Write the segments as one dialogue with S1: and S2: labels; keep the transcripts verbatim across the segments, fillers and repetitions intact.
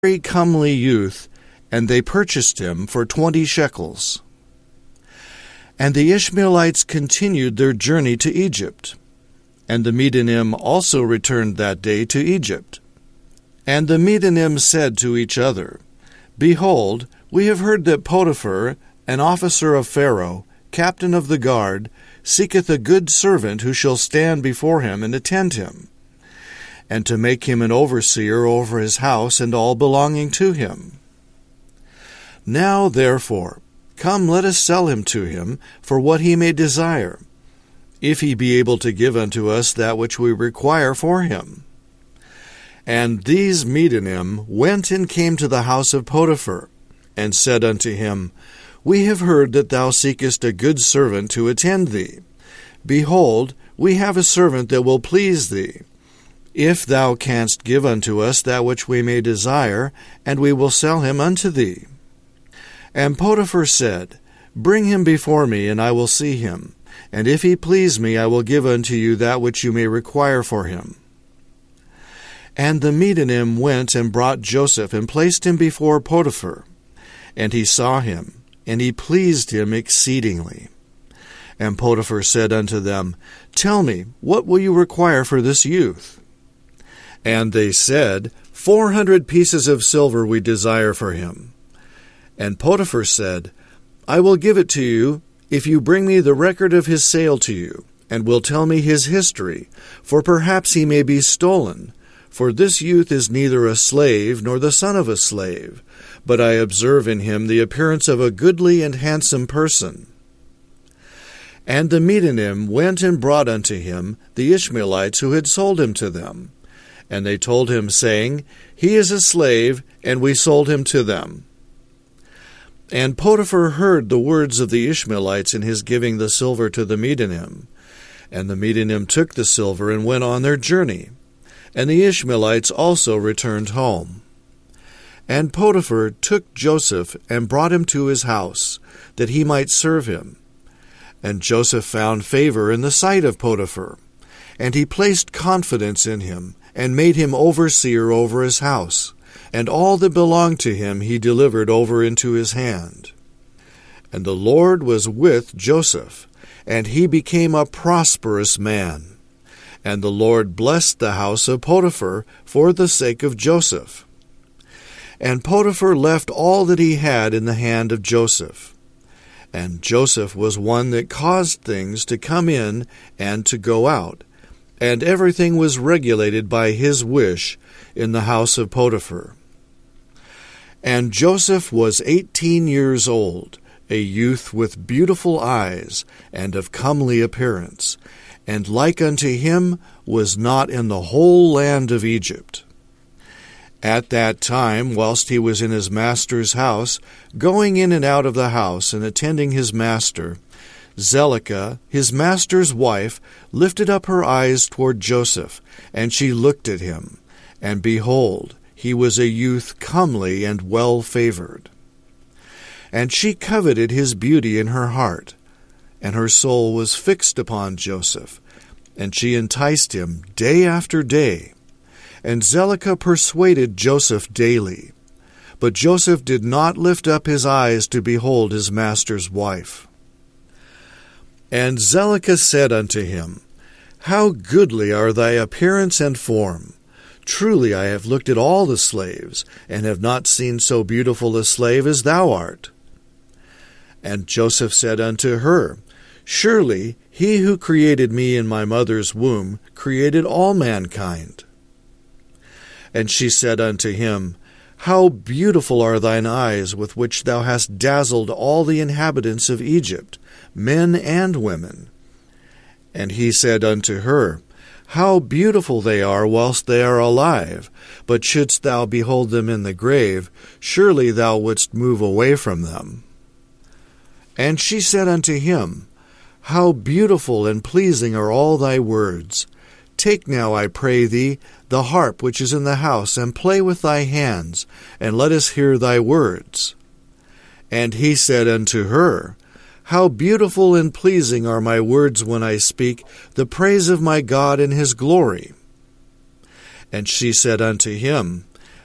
S1: very comely youth, and they purchased him for twenty shekels. And the Ishmaelites continued their journey to Egypt. And the Medinim also returned that day to Egypt. And the Medinim said to each other, Behold, we have heard that Potiphar, an officer of Pharaoh, captain of the guard, seeketh a good servant who shall stand before him and attend him, and to make him an overseer over his house and all belonging to him. Now, therefore, come, let us sell him to him for what he may desire, if he be able to give unto us that which we require for him. And these Medinim went and came to the house of Potiphar, and said unto him, We have heard that thou seekest a good servant to attend thee. Behold, we have a servant that will please thee. If thou canst give unto us that which we may desire, and we will sell him unto thee. And Potiphar said, Bring him before me, and I will see him. And if he please me, I will give unto you that which you may require for him. And the Medinim went and brought Joseph, and placed him before Potiphar. And he saw him, and he pleased him exceedingly. And Potiphar said unto them, Tell me, what will you require for this youth? And they said, Four hundred pieces of silver we desire for him. And Potiphar said, I will give it to you, if you bring me the record of his sale to you, and will tell me his history, for perhaps he may be stolen. For this youth is neither a slave nor the son of a slave, but I observe in him the appearance of a goodly and handsome person. And the Medinim went and brought unto him the Ishmaelites who had sold him to them. And they told him, saying, He is a slave, and we sold him to them. And Potiphar heard the words of the Ishmaelites in his giving the silver to the Medinim. And the Medinim took the silver and went on their journey. And the Ishmaelites also returned home. And Potiphar took Joseph and brought him to his house, that he might serve him. And Joseph found favor in the sight of Potiphar, and he placed confidence in him, and made him overseer over his house, and all that belonged to him he delivered over into his hand. And the Lord was with Joseph, and he became a prosperous man. And the Lord blessed the house of Potiphar for the sake of Joseph. And Potiphar left all that he had in the hand of Joseph. And Joseph was one that caused things to come in and to go out, and everything was regulated by his wish in the house of Potiphar. And Joseph was eighteen years old, a youth with beautiful eyes, and of comely appearance, and like unto him was not in the whole land of Egypt. At that time, whilst he was in his master's house, going in and out of the house and attending his master, Zelicah, his master's wife, lifted up her eyes toward Joseph, and she looked at him, and behold, he was a youth comely and well-favored. And she coveted his beauty in her heart, and her soul was fixed upon Joseph, and she enticed him day after day. And Zelicah persuaded Joseph daily, but Joseph did not lift up his eyes to behold his master's wife. And Zelicah said unto him, How goodly are thy appearance and form! Truly I have looked at all the slaves, and have not seen so beautiful a slave as thou art. And Joseph said unto her, Surely he who created me in my mother's womb created all mankind. And she said unto him, How beautiful are thine eyes, with which thou hast dazzled all the inhabitants of Egypt, men and women. And he said unto her, How beautiful they are whilst they are alive, but shouldst thou behold them in the grave, surely thou wouldst move away from them. And she said unto him, How beautiful and pleasing are all thy words! Take now, I pray thee, the harp which is in the house, and play with thy hands, and let us hear thy words. And he said unto her, How beautiful and pleasing are my words when I speak the praise of my God and his glory. And she said unto him,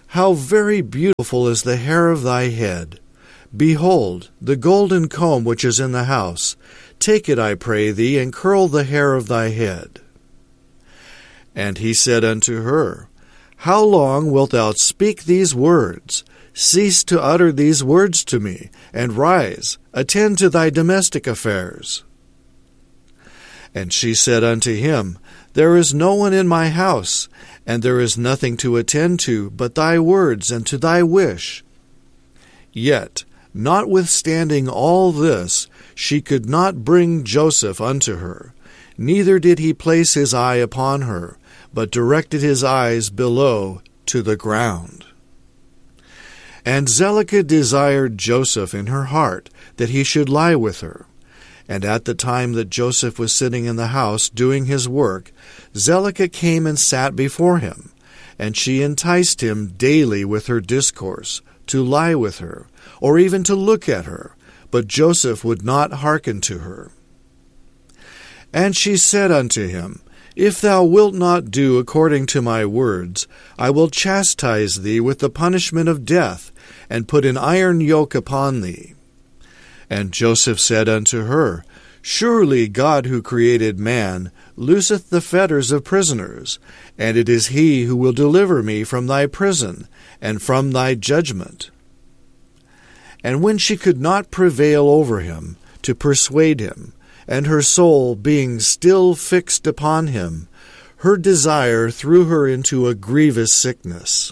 S1: How very beautiful is the hair of thy head! Behold, the golden comb which is in the house, take it, I pray thee, and curl the hair of thy head. And he said unto her, How long wilt thou speak these words? Cease to utter these words to me, and rise, attend to thy domestic affairs. And she said unto him, There is no one in my house, and there is nothing to attend to but thy words and to thy wish. Yet, notwithstanding all this, she could not bring Joseph unto her, neither did he place his eye upon her, but directed his eyes below to the ground. And Zelicah desired Joseph in her heart, that he should lie with her. And at the time that Joseph was sitting in the house doing his work, Zelicah came and sat before him, and she enticed him daily with her discourse, to lie with her, or even to look at her, but Joseph would not hearken to her. And she said unto him, If thou wilt not do according to my words, I will chastise thee with the punishment of death, and put an iron yoke upon thee. And Joseph said unto her, Surely God who created man looseth the fetters of prisoners, and it is he who will deliver me from thy prison, and from thy judgment. And when she could not prevail over him, to persuade him, and her soul being still fixed upon him, her desire threw her into a grievous sickness.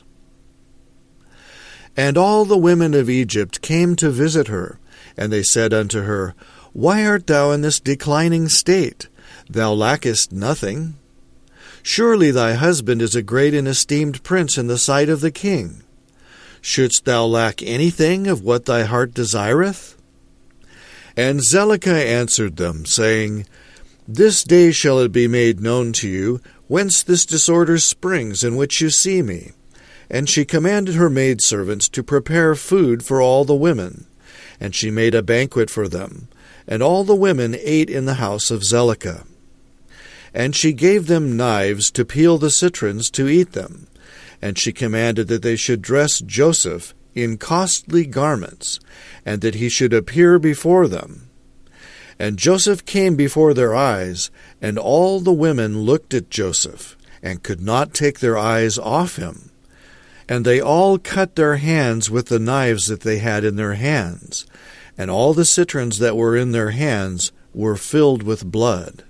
S1: And all the women of Egypt came to visit her, and they said unto her, Why art thou in this declining state? Thou lackest nothing. Surely thy husband is a great and esteemed prince in the sight of the king. Shouldst thou lack anything of what thy heart desireth? And Zelicah answered them, saying, This day shall it be made known to you, whence this disorder springs in which you see me. And she commanded her maidservants to prepare food for all the women. And she made a banquet for them, and all the women ate in the house of Zelicah. And she gave them knives to peel the citrons to eat them. And she commanded that they should dress Joseph in costly garments, and that he should appear before them. And Joseph came before their eyes, and all the women looked at Joseph, and could not take their eyes off him. And they all cut their hands with the knives that they had in their hands, and all the citrons that were in their hands were filled with blood.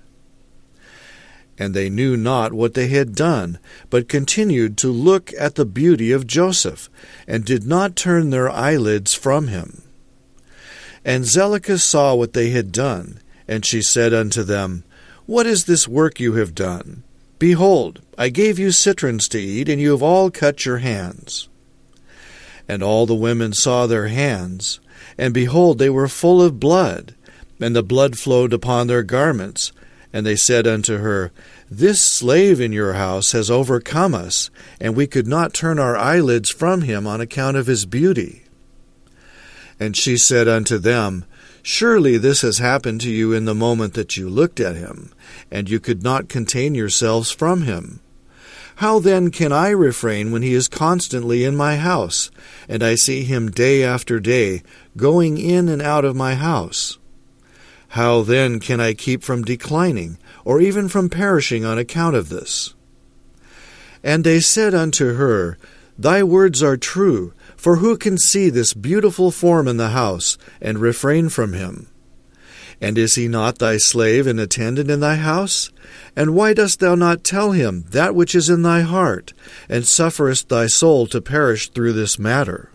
S1: And they knew not what they had done, but continued to look at the beauty of Joseph, and did not turn their eyelids from him. And Zelicah saw what they had done, and she said unto them, What is this work you have done? Behold, I gave you citrons to eat, and you have all cut your hands. And all the women saw their hands, and behold, they were full of blood, and the blood flowed upon their garments. And they said unto her, This slave in your house has overcome us, and we could not turn our eyelids from him on account of his beauty. And she said unto them, Surely this has happened to you in the moment that you looked at him, and you could not contain yourselves from him. How then can I refrain when he is constantly in my house, and I see him day after day, going in and out of my house? How then can I keep from declining, or even from perishing on account of this? And they said unto her, Thy words are true, for who can see this beautiful form in the house, and refrain from him? And is he not thy slave and attendant in thy house? And why dost thou not tell him that which is in thy heart, and sufferest thy soul to perish through this matter?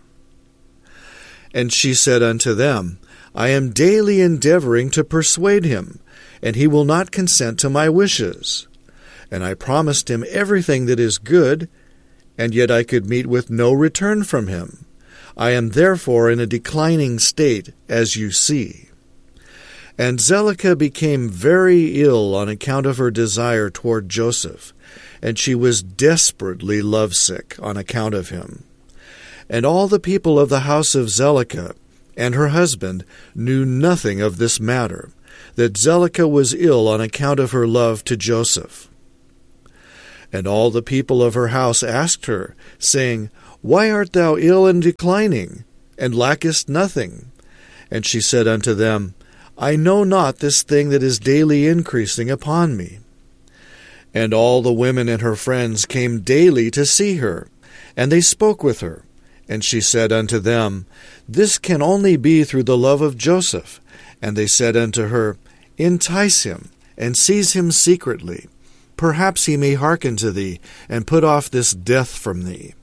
S1: And she said unto them, I am daily endeavoring to persuade him, and he will not consent to my wishes. And I promised him everything that is good, and yet I could meet with no return from him. I am therefore in a declining state, as you see. And Zelicah became very ill on account of her desire toward Joseph, and she was desperately lovesick on account of him. And all the people of the house of Zelicah and her husband knew nothing of this matter, that Zelicah was ill on account of her love to Joseph. And all the people of her house asked her, saying, Why art thou ill and declining, and lackest nothing? And she said unto them, I know not this thing that is daily increasing upon me. And all the women and her friends came daily to see her, and they spoke with her. And she said unto them, This can only be through the love of Joseph. And they said unto her, Entice him, and seize him secretly. Perhaps he may hearken to thee, and put off this death from thee.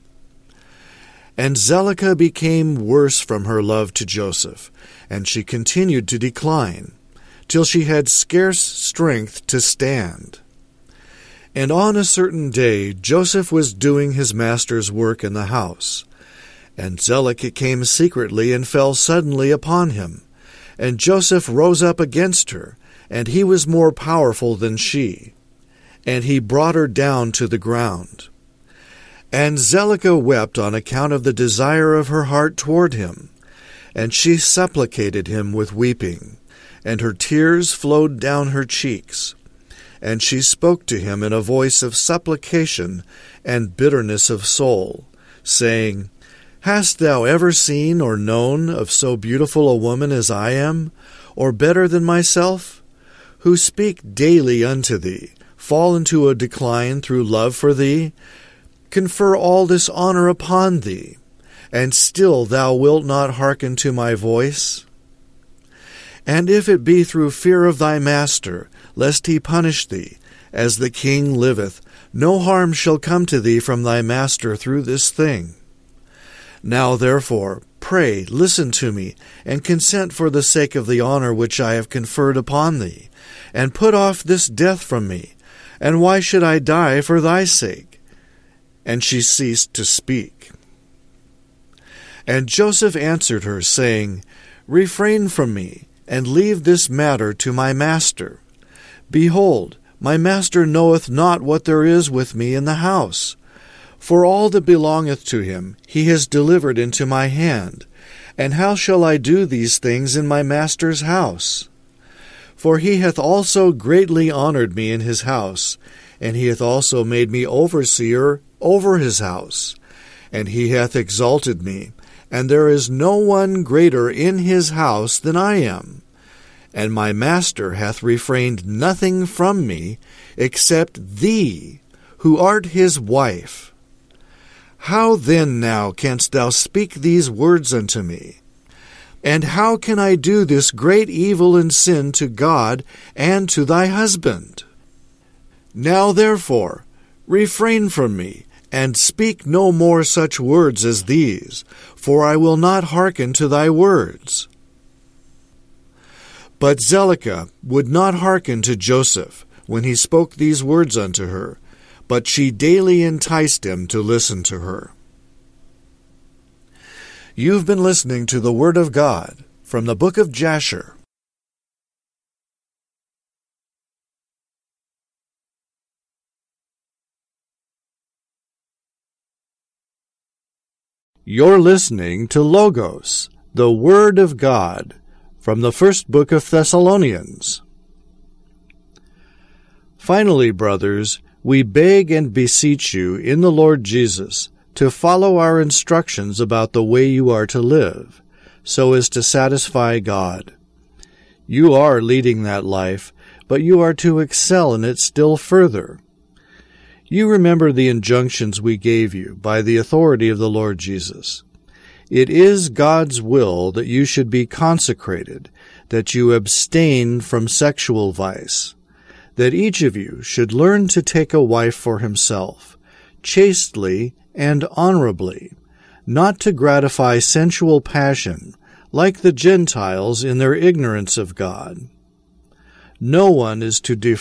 S1: And Zelicah became worse from her love to Joseph, and she continued to decline, till she had scarce strength to stand. And on a certain day Joseph was doing his master's work in the house. And Zelicah came secretly and fell suddenly upon him. And Joseph rose up against her, and he was more powerful than she. And he brought her down to the ground. And Zelicah wept on account of the desire of her heart toward him. And she supplicated him with weeping, and her tears flowed down her cheeks. And she spoke to him in a voice of supplication and bitterness of soul, saying, Hast thou ever seen or known of so beautiful a woman as I am, or better than myself, who speak daily unto thee, fall into a decline through love for thee, confer all this honor upon thee, and still thou wilt not hearken to my voice? And if it be through fear of thy master, lest he punish thee, as the king liveth, no harm shall come to thee from thy master through this thing. Now therefore, pray, listen to me, and consent for the sake of the honor which I have conferred upon thee, and put off this death from me. And why should I die for thy sake? And she ceased to speak. And Joseph answered her, saying, Refrain from me, and leave this matter to my master. Behold, my master knoweth not what there is with me in the house. For all that belongeth to him he has delivered into my hand. And how shall I do these things in my master's house? For he hath also greatly honored me in his house, and he hath also made me overseer over his house. And he hath exalted me, and there is no one greater in his house than I am. And my master hath refrained nothing from me, except thee, who art his wife. How then now canst thou speak these words unto me? And how can I do this great evil and sin to God and to thy husband? Now therefore, refrain from me, and speak no more such words as these, for I will not hearken to thy words. But Zelicah would not hearken to Joseph when he spoke these words unto her, but she daily enticed him to listen to her. You've been listening to the Word of God from the book of Jasher. You're listening to Logos, the Word of God, from the first book of Thessalonians. Finally, brothers, we beg and beseech you in the Lord Jesus to follow our instructions about the way you are to live, so as to satisfy God. You are leading that life, but you are to excel in it still further. You remember the injunctions we gave you by the authority of the Lord Jesus. It is God's will that you should be consecrated, that you abstain from sexual vice, that each of you should learn to take a wife for himself, chastely and honorably, not to gratify sensual passion, like the Gentiles in their ignorance of God. No one is to defraud